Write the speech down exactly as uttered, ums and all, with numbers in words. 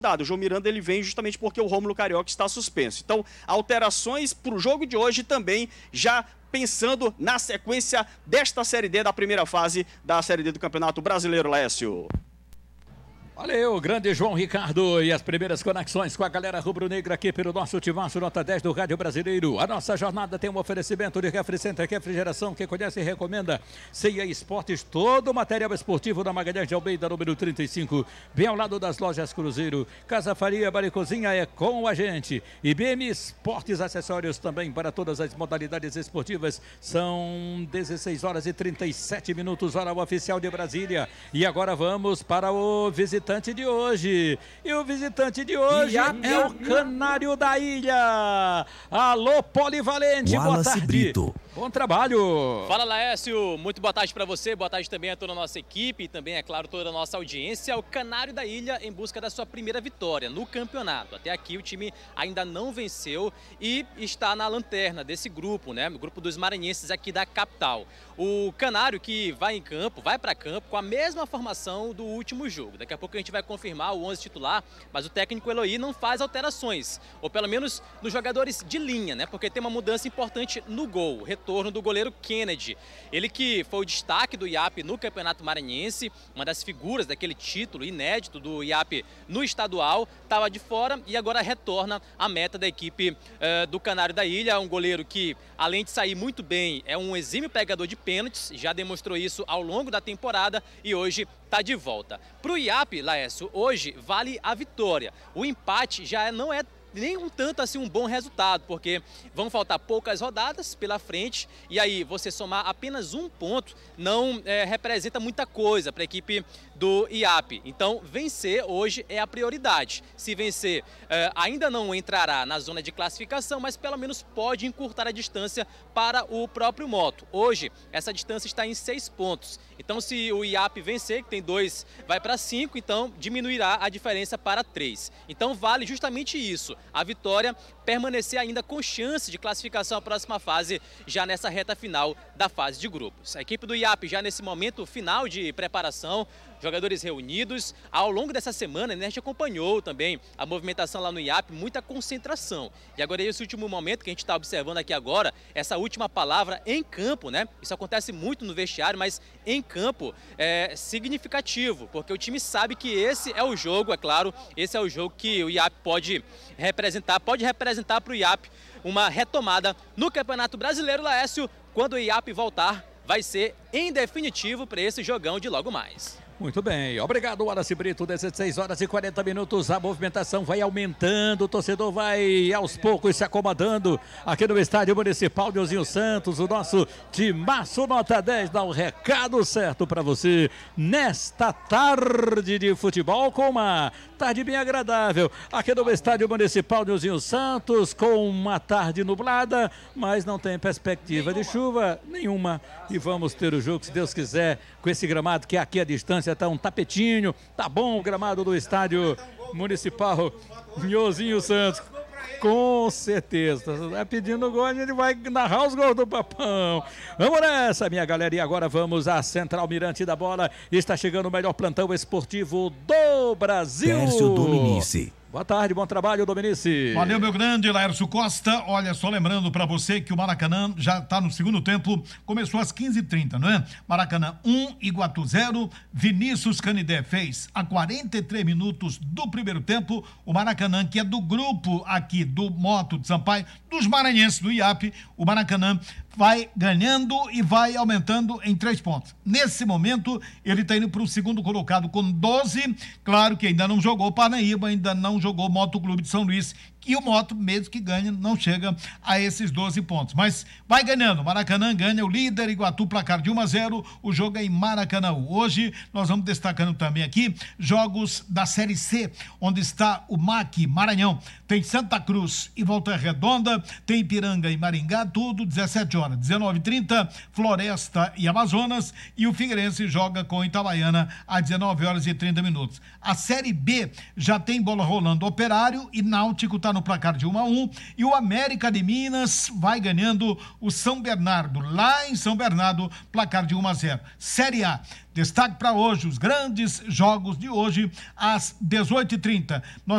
O João Miranda ele vem justamente porque o Rômulo Carioca está suspenso. Então, alterações para o jogo de hoje também, já pensando na sequência desta Série D, da primeira fase da Série D do Campeonato Brasileiro, Lécio. Valeu, grande João Ricardo, e as primeiras conexões com a galera rubro-negra aqui pelo nosso Timaço Nota dez do Rádio Brasileiro. A nossa jornada tem um oferecimento de Refrigeração, refrigeração, quem conhece e recomenda. C e A Esportes, todo o material esportivo da Magalhães de Almeida, número trinta e cinco, bem ao lado das lojas Cruzeiro. Casa Faria, Bar e Cozinha é com a gente. E B M Esportes, acessórios também para todas as modalidades esportivas. São dezesseis horas e trinta e sete minutos, hora oficial de Brasília. E agora vamos para o visitante de hoje. E o visitante de hoje ia, é ia, o Canário ia. da Ilha. Alô, Polivalente, Wallace boa tarde. Brito. Bom trabalho. Fala, Laércio. Muito boa tarde para você, boa tarde também a toda a nossa equipe e também, é claro, toda a nossa audiência. O Canário da Ilha em busca da sua primeira vitória no campeonato. Até aqui o time ainda não venceu e está na lanterna desse grupo, né? O grupo dos maranhenses aqui da capital. O Canário que vai em campo, vai para campo com a mesma formação do último jogo. Daqui a pouco a gente vai confirmar o onze titular, mas o técnico Eloy não faz alterações, ou pelo menos nos jogadores de linha, né? Porque tem uma mudança importante no gol, o retorno do goleiro Kennedy. Ele que foi o destaque do I A P no Campeonato Maranhense, uma das figuras daquele título inédito do I A P no estadual, estava de fora e agora retorna à meta da equipe uh, do Canário da Ilha. Um goleiro que, além de sair muito bem, é um exímio pegador de pênaltis, já demonstrou isso ao longo da temporada e hoje está de volta. Para o I A P, Laércio, hoje vale a vitória. O empate já não é nem um tanto assim um bom resultado, porque vão faltar poucas rodadas pela frente e aí você somar apenas um ponto não é, representa muita coisa para a equipe do I A P. Então vencer hoje é a prioridade. Se vencer é, ainda não entrará na zona de classificação, mas pelo menos pode encurtar a distância para o próprio Moto. Hoje essa distância está em seis pontos. Então se o I A P vencer, que tem dois, vai para cinco, então diminuirá a diferença para três. Então vale justamente isso, a vitória, permanecer ainda com chance de classificação à próxima fase, já nessa reta final da fase de grupos. A equipe do I A P já nesse momento final de preparação, jogadores reunidos. Ao longo dessa semana, né, a gente acompanhou também a movimentação lá no I A P, muita concentração. E agora esse último momento que a gente está observando aqui agora, essa última palavra em campo, né? Isso acontece muito no vestiário, mas em campo é significativo, porque o time sabe que esse é o jogo, é claro, esse é o jogo que o I A P pode representar, pode representar para o I A P uma retomada no Campeonato Brasileiro, Laércio. Quando o I A P voltar, vai ser em definitivo para esse jogão de logo mais. Muito bem, obrigado, Wallace Brito. Dezesseis horas e quarenta minutos, a movimentação vai aumentando, o torcedor vai aos poucos se acomodando aqui no Estádio Municipal de Nilzinho Santos. O nosso Timaço Nota dez dá um recado certo para você nesta tarde de futebol, com uma tarde bem agradável aqui no Estádio Municipal de Nilzinho Santos, com uma tarde nublada, mas não tem perspectiva de chuva nenhuma. E vamos ter o jogo, se Deus quiser, com esse gramado que aqui à distância tá um tapetinho, tá bom o gramado do Estádio Municipal Nilzinho Santos, com certeza, tá pedindo gol, a gente vai narrar os gols do Papão. Vamos nessa, minha galera, e agora vamos à Central Mirante da Bola. Está chegando o melhor plantão esportivo do Brasil. Tércio Dominici. Boa tarde, bom trabalho, Dominici. Valeu, meu grande Laércio Costa. Olha, só lembrando para você que o Maracanã já está no segundo tempo, começou às quinze e trinta, não é? Maracanã um, Iguatu zero, Vinícius Canidé fez a quarenta e três minutos do primeiro tempo. O Maracanã, que é do grupo aqui do Moto de Sampaio, dos maranhenses do I A P, o Maracanã vai ganhando e vai aumentando em três pontos. Nesse momento, ele está indo para o segundo colocado com doze, claro que ainda não jogou Parnaíba, ainda não jogou Moto Clube de São Luís, que o Moto, mesmo que ganhe, não chega a esses doze pontos. Mas vai ganhando, Maracanã ganha o líder, Iguatu placar de um a zero, o jogo é em Maracanã. Hoje nós vamos destacando também aqui jogos da Série C, onde está o M A C Maranhão. Tem Santa Cruz e Volta Redonda, tem Ipiranga e Maringá, tudo dezessete horas. dezenove e trinta, Floresta e Amazonas, e o Figueirense joga com Itabaiana às dezenove horas e trinta minutos. A Série B já tem bola rolando, Operário e Náutico tá está no placar de um a um, e o América de Minas vai ganhando o São Bernardo, lá em São Bernardo, placar de um a zero. Série A, destaque para hoje, os grandes jogos de hoje, às dezoito e trinta. Nós